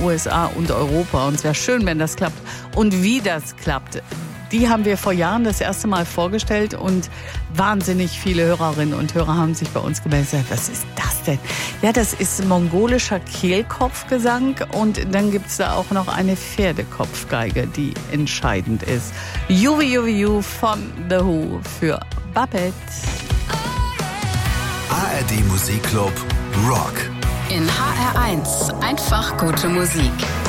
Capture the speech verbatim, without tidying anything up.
U S A und Europa. Und es wäre schön, wenn das klappt. Und wie das klappt, die haben wir vor Jahren das erste Mal vorgestellt und wahnsinnig viele Hörerinnen und Hörer haben sich bei uns gemeldet. Was ist das denn? Ja, das ist mongolischer Kehlkopfgesang und dann gibt es da auch noch eine Pferdekopfgeige, die entscheidend ist. Juvi Juvi Ju von The Who für Babette. A R D Musikclub Rock. In H R eins einfach gute Musik.